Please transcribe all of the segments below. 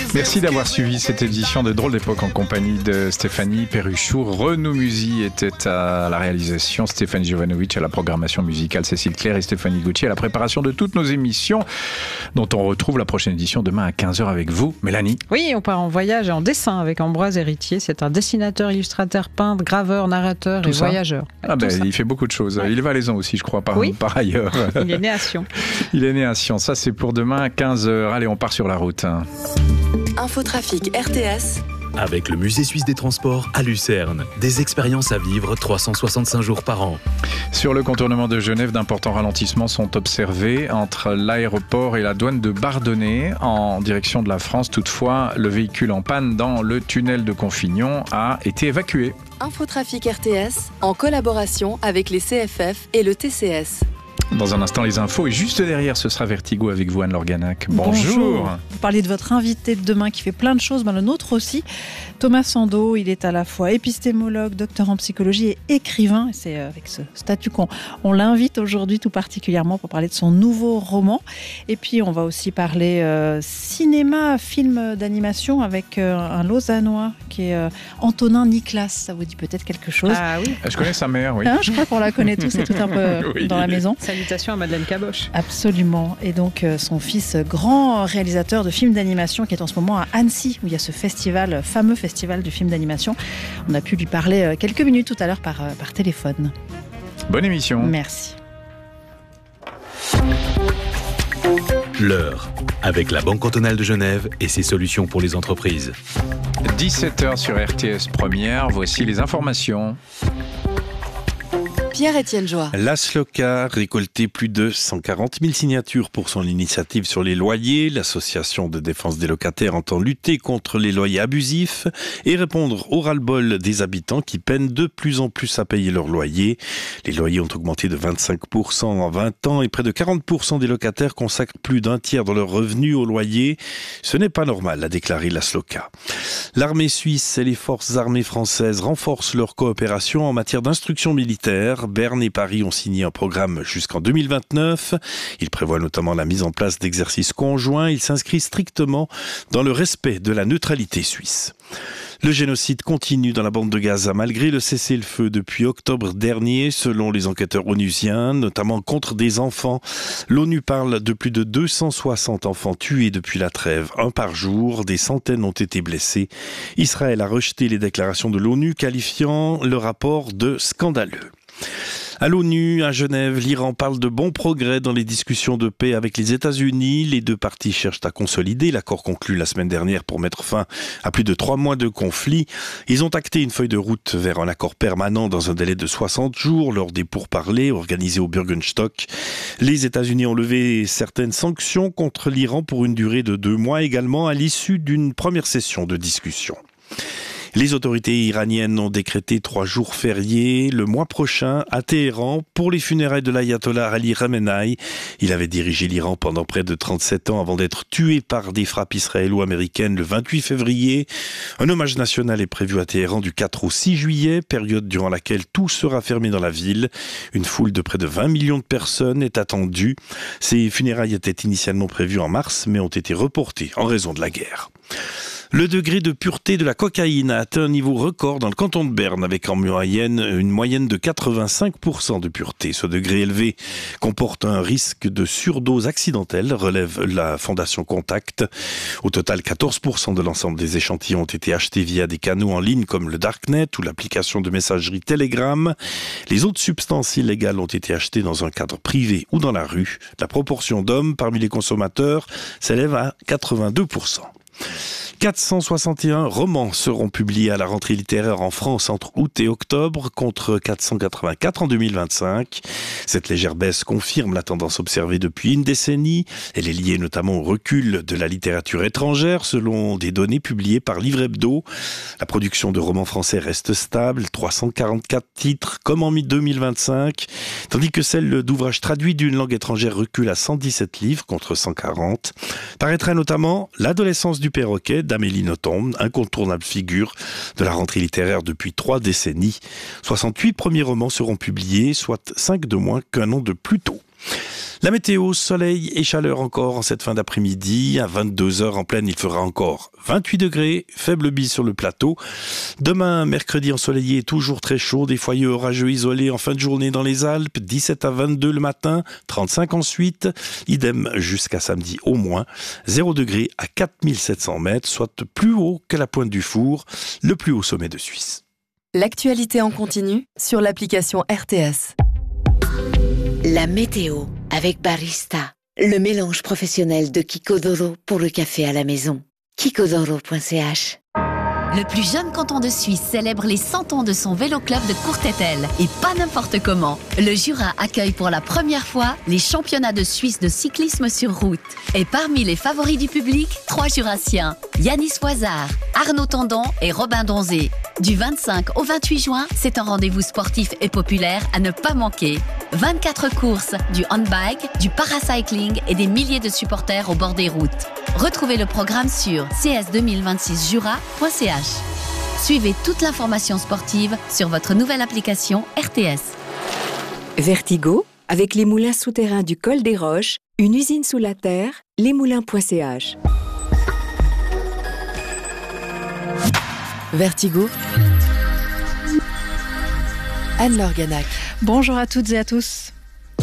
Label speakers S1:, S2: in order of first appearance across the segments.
S1: Merci d'avoir suivi cette édition de Drôle d'époque en compagnie de Stéphanie Perruchou. Renaud Musy était à la réalisation, Stéphane Jovanovic à la programmation musicale, Cécile Claire et Stéphanie Gucci à la préparation de toutes nos émissions, dont on retrouve la prochaine édition demain à 15h avec vous, Mélanie.
S2: Oui, on part en voyage et en dessin avec Ambroise Héritier. C'est un dessinateur, illustrateur, peintre, graveur, narrateur et voyageur.
S1: Il fait beaucoup de choses. Ouais. Il est valaisan aussi, je crois, par ailleurs.
S2: Il est né à Sion.
S1: Il est né à Sion. Ça, c'est pour demain à 15h. Allez, on part sur la route.
S3: Infotrafic RTS.
S4: Avec le Musée Suisse des Transports à Lucerne. Des expériences à vivre 365 jours par an.
S1: Sur le contournement de Genève, d'importants ralentissements sont observés entre l'aéroport et la douane de Bardonnay en direction de la France. Toutefois, le véhicule en panne dans le tunnel de Confignon a été évacué.
S3: Infotrafic RTS en collaboration avec les CFF et le TCS.
S1: Dans un instant, les infos. Et juste derrière, ce sera Vertigo avec vous, Anne Lorganac. Bonjour.
S5: Vous parlez de votre invité de demain qui fait plein de choses, le nôtre aussi. Thomas Sandeau, il est à la fois épistémologue, docteur en psychologie et écrivain. Et c'est avec ce statut qu'on l'invite aujourd'hui tout particulièrement pour parler de son nouveau roman. Et puis, on va aussi parler cinéma, film d'animation avec un Lausannois qui est Antonin Niklas. Ça vous dit peut-être quelque chose?
S2: Ah oui.
S1: Je connais sa mère, oui.
S5: Je crois qu'on la connaît tous, c'est tout un peu dans la maison.
S2: Salutations à Madeleine Caboche.
S5: Absolument. Et donc, son fils, grand réalisateur de films d'animation, qui est en ce moment à Annecy, où il y a ce festival, fameux festival du film d'animation. On a pu lui parler quelques minutes tout à l'heure par téléphone.
S1: Bonne émission.
S5: Merci.
S4: L'heure, avec la Banque cantonale de Genève et ses solutions pour les entreprises.
S1: 17h sur RTS Première, voici les informations.
S3: Pierre-Étienne Joie.
S6: La SLOCA a récolté plus de 140 000 signatures pour son initiative sur les loyers. L'association de défense des locataires entend lutter contre les loyers abusifs et répondre au ras-le-bol des habitants qui peinent de plus en plus à payer leurs loyers. Les loyers ont augmenté de 25% en 20 ans et près de 40% des locataires consacrent plus d'un tiers de leurs revenus au loyer. Ce n'est pas normal, a déclaré la SLOCA. L'armée suisse et les forces armées françaises renforcent leur coopération en matière d'instruction militaire. Berne et Paris ont signé un programme jusqu'en 2029. Il prévoit notamment la mise en place d'exercices conjoints. Il s'inscrit strictement dans le respect de la neutralité suisse. Le génocide continue dans la bande de Gaza malgré le cessez-le-feu depuis octobre dernier, selon les enquêteurs onusiens, notamment contre des enfants. L'ONU parle de plus de 260 enfants tués depuis la trêve, un par jour. Des centaines ont été blessés. Israël a rejeté les déclarations de l'ONU, qualifiant le rapport de scandaleux. À l'ONU, à Genève, l'Iran parle de bons progrès dans les discussions de paix avec les États-Unis. Les deux parties cherchent à consolider l'accord conclu la semaine dernière pour mettre fin à plus de 3 mois de conflit. Ils ont acté une feuille de route vers un accord permanent dans un délai de 60 jours lors des pourparlers organisés au Bürgenstock. Les États-Unis ont levé certaines sanctions contre l'Iran pour une durée de 2 mois également à l'issue d'une première session de discussion. Les autorités iraniennes ont décrété 3 jours fériés le mois prochain à Téhéran pour les funérailles de l'ayatollah Ali Khamenei. Il avait dirigé l'Iran pendant près de 37 ans avant d'être tué par des frappes israélo-américaines le 28 février. Un hommage national est prévu à Téhéran du 4 au 6 juillet, période durant laquelle tout sera fermé dans la ville. Une foule de près de 20 millions de personnes est attendue. Ces funérailles étaient initialement prévues en mars, mais ont été reportées en raison de la guerre. Le degré de pureté de la cocaïne a atteint un niveau record dans le canton de Berne avec une moyenne de 85% de pureté. Ce degré élevé comporte un risque de surdose accidentelle, relève la Fondation Contact. Au total, 14% de l'ensemble des échantillons ont été achetés via des canaux en ligne comme le Darknet ou l'application de messagerie Telegram. Les autres substances illégales ont été achetées dans un cadre privé ou dans la rue. La proportion d'hommes parmi les consommateurs s'élève à 82%. 461 romans seront publiés à la rentrée littéraire en France entre août et octobre, contre 484 en 2025. Cette légère baisse confirme la tendance observée depuis une décennie. Elle est liée notamment au recul de la littérature étrangère, selon des données publiées par Livre Hebdo. La production de romans français reste stable, 344 titres, comme en 2025, tandis que celle d'ouvrages traduits d'une langue étrangère recule à 117 livres, contre 140. Paraîtra notamment L'adolescence du perroquet d'Amélie Nothomb, incontournable figure de la rentrée littéraire depuis 3 décennies. 68 premiers romans seront publiés, soit 5 de moins qu'un an de plus tôt. La météo, soleil et chaleur encore en cette fin d'après-midi. À 22h en pleine, il fera encore 28 degrés, faible bise sur le plateau. Demain, mercredi ensoleillé, toujours très chaud, des foyers orageux isolés en fin de journée dans les Alpes, 17 à 22 le matin, 35 ensuite. Idem jusqu'à samedi au moins, 0 degré à 4700 mètres, soit plus haut que la pointe du Four, le plus haut sommet de Suisse.
S3: L'actualité en continu sur l'application RTS.
S7: La météo avec Barista, le mélange professionnel de Kikodoro pour le café à la maison. Kikodoro.ch.
S8: Le plus jeune canton de Suisse célèbre les 100 ans de son vélo-club de Courtétel. Et pas n'importe comment. Le Jura accueille pour la première fois les championnats de Suisse de cyclisme sur route. Et parmi les favoris du public, 3 Jurassiens. Yanis Voisard, Arnaud Tendon et Robin Donzé. Du 25 au 28 juin, c'est un rendez-vous sportif et populaire à ne pas manquer. 24 courses, du handbike, du paracycling et des milliers de supporters au bord des routes. Retrouvez le programme sur cs2026jura.ch. Suivez toute l'information sportive sur votre nouvelle application RTS.
S9: Vertigo, avec les moulins souterrains du Col des Roches, une usine sous la terre, lesmoulins.ch.
S3: Vertigo, Anne-Laure Ganac.
S5: Bonjour à toutes et à tous.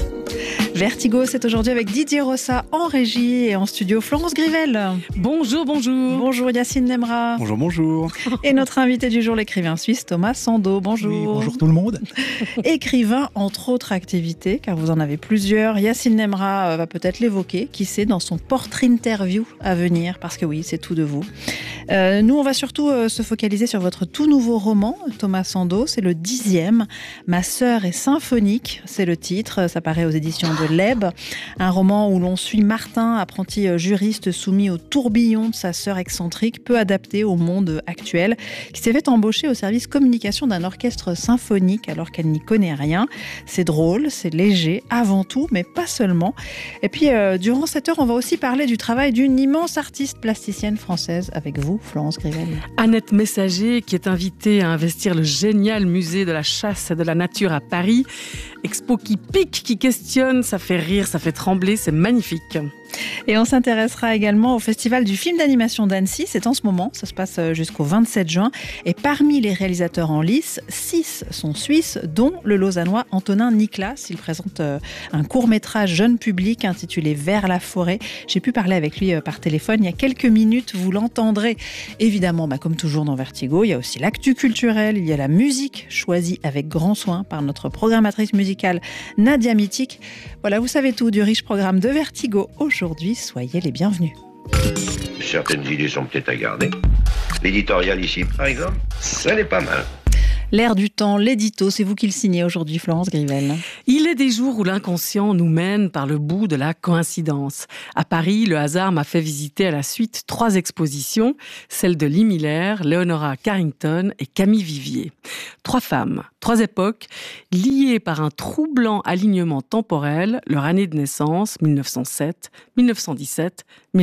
S5: Vertigo, c'est aujourd'hui avec Didier Rossa en régie et en studio Florence Grivel.
S10: Bonjour, bonjour.
S5: Bonjour Yacine Nemra.
S11: Bonjour, bonjour.
S5: Et notre invité du jour, l'écrivain suisse Thomas Sando. Bonjour.
S11: Oui, bonjour tout le monde.
S5: Écrivain, entre autres activités, car vous en avez plusieurs. Yacine Nemra va peut-être l'évoquer, qui sait, dans son portrait interview à venir, parce que oui, c'est tout de vous. Nous, on va surtout se focaliser sur votre tout nouveau roman, Thomas Sando. C'est le 10e. Ma sœur est symphonique, c'est le titre. Ça paraît aux éditions de Leb. Un roman où l'on suit Martin, apprenti juriste soumis au tourbillon de sa sœur excentrique, peu adapté au monde actuel, qui s'est fait embaucher au service communication d'un orchestre symphonique alors qu'elle n'y connaît rien. C'est drôle, c'est léger, avant tout, mais pas seulement. Et puis, durant cette heure, on va aussi parler du travail d'une immense artiste plasticienne française avec vous, Florence Grivel.
S10: Annette Messager, qui est invitée à investir le génial musée de la chasse et de la nature à Paris. Expo qui pique, qui questionne, ça fait rire, ça fait trembler, c'est magnifique.
S5: Et on s'intéressera également au Festival du film d'animation d'Annecy. C'est en ce moment, ça se passe jusqu'au 27 juin. Et parmi les réalisateurs en lice, 6 sont suisses, dont le lausannois Antonin Niklas. Il présente un court-métrage jeune public intitulé Vers la forêt. J'ai pu parler avec lui par téléphone il y a quelques minutes, vous l'entendrez. Évidemment, comme toujours dans Vertigo, il y a aussi l'actu culturel, il y a la musique choisie avec grand soin par notre programmatrice musicale Nadia Mitik. Voilà, vous savez tout du riche programme de Vertigo. Aujourd'hui, soyez les bienvenus.
S12: Certaines idées sont peut-être à garder. L'éditorial ici, par exemple, ça n'est pas mal.
S5: L'air du temps, l'édito, c'est vous qui le signez aujourd'hui, Florence Grivel.
S10: Il est des jours où l'inconscient nous mène par le bout de la coïncidence. À Paris, le hasard m'a fait visiter à la suite 3 expositions, celles de Lee Miller, Leonora Carrington et Camille Vivier. 3 femmes, 3 époques, liées par un troublant alignement temporel, leur année de naissance, 1907, 1917,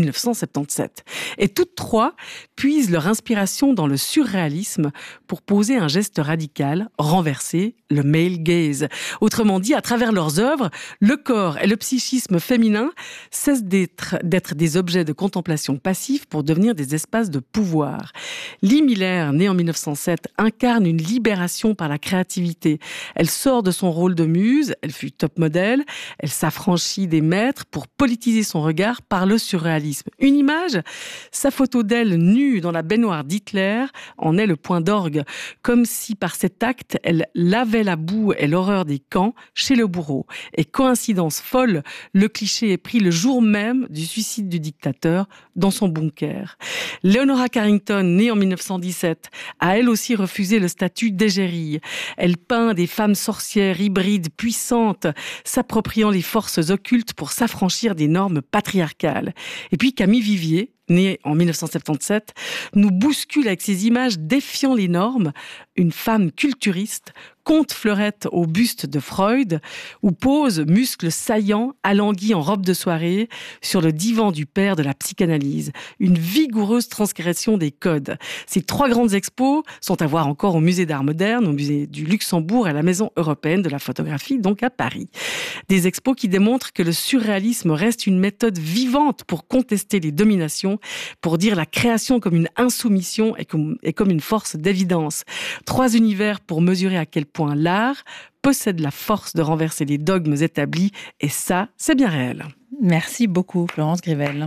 S10: 1977. Et toutes 3 puisent leur inspiration dans le surréalisme pour poser un geste radical, renverser le male gaze. Autrement dit, à travers leurs œuvres, le corps et le psychisme féminin cessent d'être des objets de contemplation passifs pour devenir des espaces de pouvoir. Lee Miller, née en 1907, incarne une libération par la créativité. Elle sort de son rôle de muse, elle fut top modèle, elle s'affranchit des maîtres pour politiser son regard par le surréalisme. Une image, sa photo d'elle nue dans la baignoire d'Hitler en est le point d'orgue, comme si par cet acte, elle lavait la boue et l'horreur des camps chez le bourreau. Et coïncidence folle, le cliché est pris le jour même du suicide du dictateur dans son bunker. Leonora Carrington, née en 1917, a elle aussi refusé le statut d'égérie. Elle peint des femmes sorcières hybrides puissantes, s'appropriant les forces occultes pour s'affranchir des normes patriarcales. Et puis Camille Vivier, née en 1977, nous bouscule avec ses images défiant les normes, une femme culturiste Conte fleurette au buste de Freud ou pose muscles saillants alanguis en robe de soirée sur le divan du père de la psychanalyse. Une vigoureuse transgression des codes. Ces 3 grandes expos sont à voir encore au musée d'art moderne, au musée du Luxembourg et à la Maison européenne de la photographie, donc à Paris. Des expos qui démontrent que le surréalisme reste une méthode vivante pour contester les dominations, pour dire la création comme une insoumission et comme une force d'évidence. 3 univers pour mesurer à quel point l'art possède la force de renverser les dogmes établis, et ça, c'est bien réel.
S5: Merci beaucoup, Florence Grivel.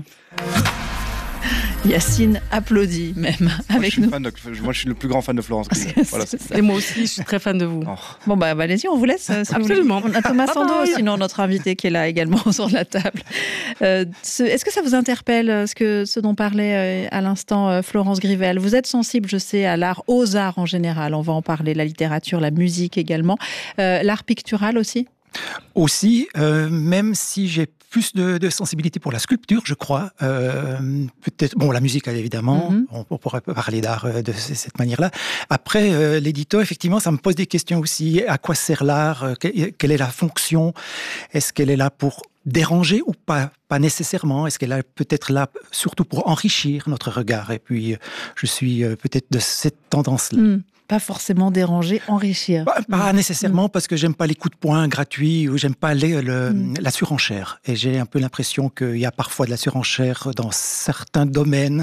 S5: Yacine applaudit même avec nous.
S11: Moi, je suis le plus grand fan de Florence Grivel. Voilà.
S10: Et moi aussi, je suis très fan de vous.
S11: Oh.
S5: Bon, allez-y, on vous laisse.
S10: Absolument.
S5: On a Thomas Sando, sinon notre invité qui est là également sur la table. Est-ce que ça vous interpelle, ce dont parlait à l'instant Florence Grivel? Vous êtes sensible, je sais, à l'art, aux arts en général. On va en parler, la littérature, la musique également. L'art pictural aussi?
S13: Aussi, même si j'ai plus de sensibilité pour la sculpture, je crois. Peut-être, la musique, évidemment, on pourrait parler d'art de cette manière-là. Après, l'édito, effectivement, ça me pose des questions aussi. À quoi sert l'art? Quelle est la fonction? Est-ce qu'elle est là pour déranger ou pas? Pas nécessairement. Est-ce qu'elle est peut-être là surtout pour enrichir notre regard? Et puis, je suis peut-être de cette tendance-là.
S5: Pas forcément déranger, enrichir.
S13: Pas nécessairement, parce que j'aime pas les coups de poing gratuits ou j'aime pas la surenchère. Et j'ai un peu l'impression qu'il y a parfois de la surenchère dans certains domaines,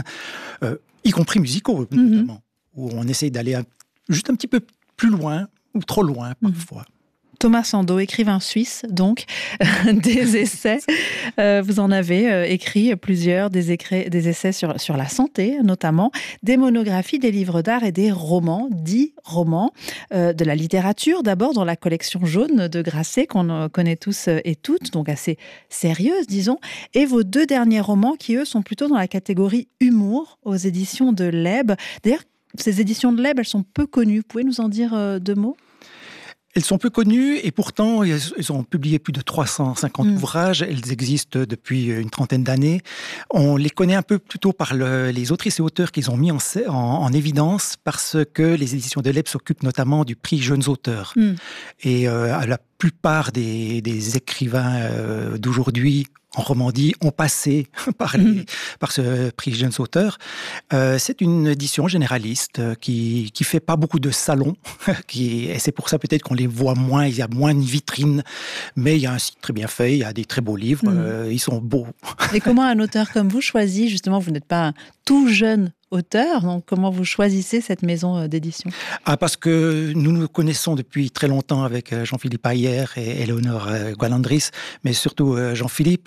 S13: y compris musicaux notamment, où on essaye d'aller juste un petit peu plus loin ou trop loin parfois.
S5: Thomas Sando, écrivain suisse, donc, des essais. Vous en avez écrit plusieurs, des essais sur la santé, notamment, des monographies, des livres d'art et des romans, 10 romans, de la littérature, d'abord dans la collection jaune de Grasset, qu'on connaît tous et toutes, donc assez sérieuse, disons, et vos 2 derniers romans qui, eux, sont plutôt dans la catégorie humour, aux éditions de l'Eb. D'ailleurs, ces éditions de l'Eb, elles sont peu connues. Vous pouvez nous en dire 2 mots ?
S13: Elles sont peu connues et pourtant, elles ont publié plus de 350 ouvrages. Elles existent depuis une trentaine d'années. On les connaît un peu plutôt par les autrices et auteurs qu'ils ont mis en évidence parce que les éditions de l'Eb s'occupent notamment du prix Jeunes Auteurs. Et la plupart des écrivains d'aujourd'hui en Romandie ont passé par ce prix Jeunes Auteurs. C'est une édition généraliste qui fait pas beaucoup de salons, et c'est pour ça peut-être qu'on les voit moins, il y a moins de vitrines, mais il y a un site très bien fait, il y a des très beaux livres, ils sont beaux.
S5: Et comment un auteur comme vous choisit, justement, vous n'êtes pas un tout jeune auteur, donc comment vous choisissez cette maison d'édition?
S13: Parce que nous nous connaissons depuis très longtemps avec Jean-Philippe Ayer et Éléonore Gualandris, mais surtout Jean-Philippe.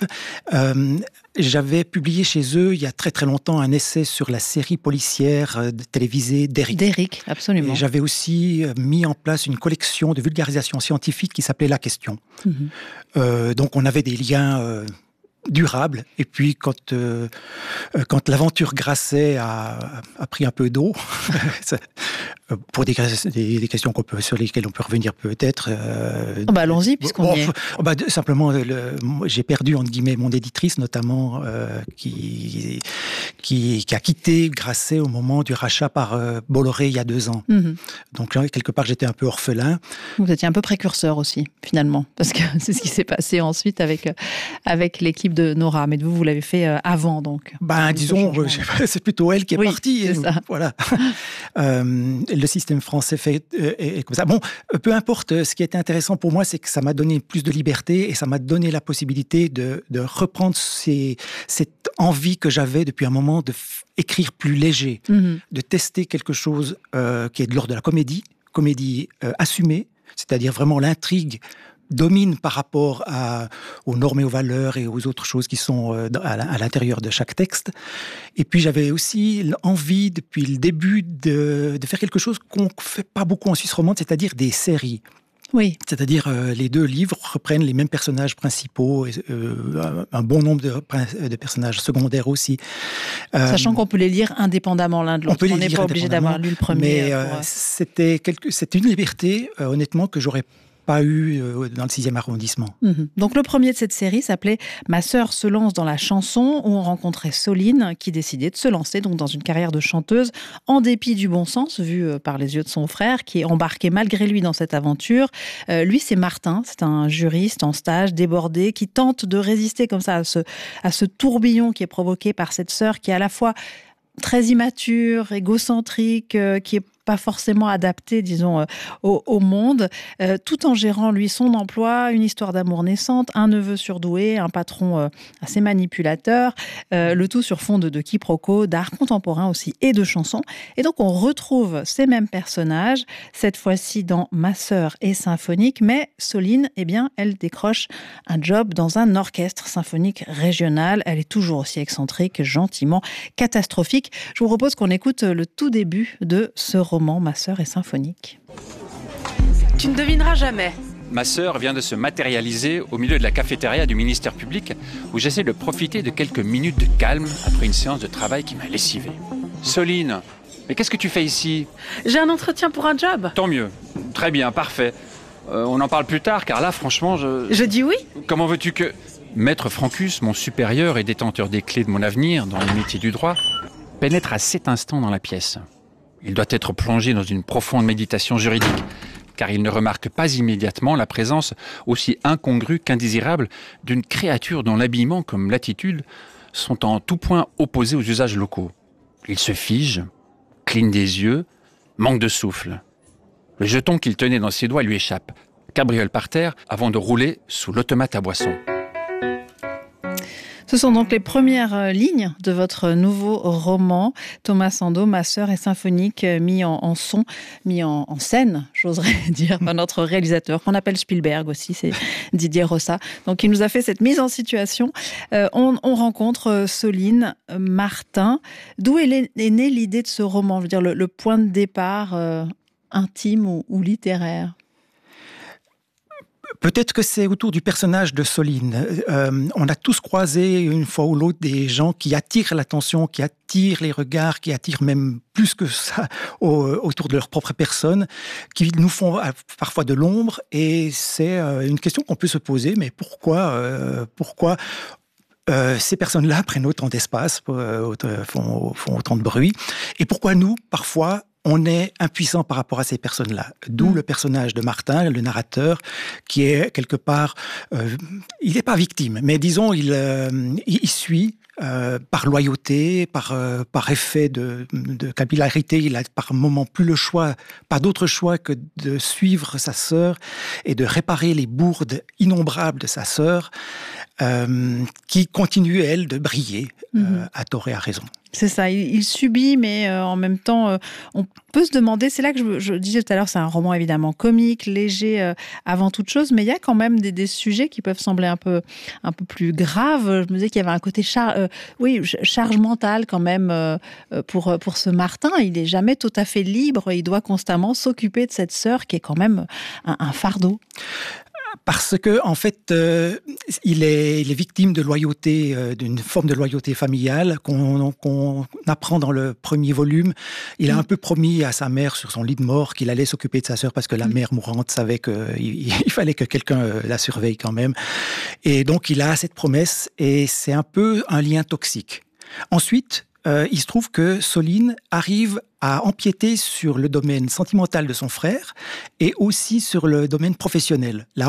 S13: J'avais publié chez eux il y a très très longtemps un essai sur la série policière télévisée d'Éric.
S5: D'Éric, absolument.
S13: Et j'avais aussi mis en place une collection de vulgarisation scientifique qui s'appelait La Question. Donc on avait des liens durable. Et puis, quand l'aventure Grasset a pris un peu d'eau, pour des questions sur lesquelles on peut revenir peut-être.
S5: Allons-y, puisqu'on y est.
S13: Simplement, j'ai perdu, entre guillemets, mon éditrice, notamment, qui a quitté Grasset au moment du rachat par Bolloré il y a 2 ans. Donc, quelque part, j'étais un peu orphelin.
S5: Vous étiez un peu précurseur aussi, finalement, parce que c'est ce qui s'est passé ensuite avec l'équipe de Nora. Mais vous l'avez fait avant, donc.
S13: Disons, c'est plutôt elle qui est partie.
S5: C'est ça.
S13: Voilà. Le système français est comme ça. Bon, peu importe. Ce qui était intéressant pour moi, c'est que ça m'a donné plus de liberté et ça m'a donné la possibilité de reprendre cette envie que j'avais depuis un moment d'écrire plus léger, de tester quelque chose qui est de l'ordre de la comédie assumée, c'est-à-dire vraiment l'intrigue domine par rapport aux normes et aux valeurs et aux autres choses qui sont à l'intérieur de chaque texte. Et puis j'avais aussi envie, depuis le début, de faire quelque chose qu'on ne fait pas beaucoup en Suisse romande, c'est-à-dire des séries.
S5: Oui.
S13: C'est-à-dire les 2 livres reprennent les mêmes personnages principaux, et, un bon nombre de personnages secondaires aussi.
S5: Sachant qu'on peut les lire indépendamment l'un de l'autre. On n'est pas obligé d'avoir lu le premier.
S13: Mais c'était une liberté, honnêtement, que j'aurais pas eu dans le 6e arrondissement.
S5: Donc le premier de cette série s'appelait « Ma sœur se lance dans la chanson » où on rencontrait Soline qui décidait de se lancer donc dans une carrière de chanteuse en dépit du bon sens vu par les yeux de son frère qui est embarqué malgré lui dans cette aventure. Lui, c'est Martin, c'est un juriste en stage débordé qui tente de résister comme ça à ce tourbillon qui est provoqué par cette sœur qui est à la fois très immature, égocentrique, qui est pas forcément adapté, disons, au monde, tout en gérant, lui, son emploi, une histoire d'amour naissante, un neveu surdoué, un patron assez manipulateur, le tout sur fond de quiproquos, d'art contemporain aussi et de chansons. Et donc, on retrouve ces mêmes personnages, cette fois-ci dans Ma sœur est symphonique, mais Soline, eh bien, elle décroche un job dans un orchestre symphonique régional. Elle est toujours aussi excentrique, gentiment catastrophique. Je vous propose qu'on écoute le tout début de ce roman. Ma sœur est symphonique.
S14: Tu ne devineras jamais.
S15: Ma sœur vient de se matérialiser au milieu de la cafétéria du ministère public où j'essaie de profiter de quelques minutes de calme après une séance de travail qui m'a lessivé. Soline, mais qu'est-ce que tu fais ici ?
S14: J'ai un entretien pour un job.
S15: Tant mieux. Très bien, parfait. On en parle plus tard car là, franchement,
S14: Je dis oui.
S15: Comment veux-tu que... Maître Francus, mon supérieur et détenteur des clés de mon avenir dans le métier du droit, pénètre à cet instant dans la pièce. Il doit être plongé dans une profonde méditation juridique, car il ne remarque pas immédiatement la présence aussi incongrue qu'indésirable d'une créature dont l'habillement comme l'attitude sont en tout point opposés aux usages locaux. Il se fige, cligne des yeux, manque de souffle. Le jeton qu'il tenait dans ses doigts lui échappe, cabriole par terre avant de rouler sous l'automate à boisson.
S5: Ce sont donc les premières lignes de votre nouveau roman, Thomas Sandow, Ma sœur est symphonique, mis en scène, j'oserais dire, par notre réalisateur, qu'on appelle Spielberg aussi, c'est Didier Rossa. Donc il nous a fait cette mise en situation. On rencontre Soline, Martin. D'où est née l'idée de ce roman ? Je veux dire, le point de départ intime ou littéraire ?
S13: Peut-être que c'est autour du personnage de Soline. On a tous croisé une fois ou l'autre des gens qui attirent l'attention, qui attirent les regards, qui attirent même plus que ça autour de leur propre personne, qui nous font parfois de l'ombre. Et c'est une question qu'on peut se poser, mais pourquoi ces personnes-là prennent autant d'espace, font autant de bruit, et pourquoi nous, parfois, on est impuissant par rapport à ces personnes-là. D'où le personnage de Martin, le narrateur, qui est quelque part... il n'est pas victime, mais disons, il suit par loyauté, par effet de capillarité. Il a par moment plus le choix, pas d'autre choix que de suivre sa sœur et de réparer les bourdes innombrables de sa sœur, qui continue, elle, de briller à tort et à raison.
S5: C'est ça, il subit, mais en même temps, on peut se demander, c'est là que je disais tout à l'heure, c'est un roman évidemment comique, léger avant toute chose, mais il y a quand même des sujets qui peuvent sembler un peu plus graves. Je me disais qu'il y avait un côté charge mentale quand même pour ce Martin. Il n'est jamais tout à fait libre, il doit constamment s'occuper de cette sœur qui est quand même un fardeau.
S13: Parce que, en fait, il est victime de loyauté, d'une forme de loyauté familiale qu'on apprend dans le premier volume. Il a un peu promis à sa mère sur son lit de mort qu'il allait s'occuper de sa sœur parce que la mère mourante savait qu'il fallait que quelqu'un la surveille quand même. Et donc, il a cette promesse et c'est un peu un lien toxique. Ensuite, il se trouve que Soline arrive à empiéter sur le domaine sentimental de son frère et aussi sur le domaine professionnel. Là,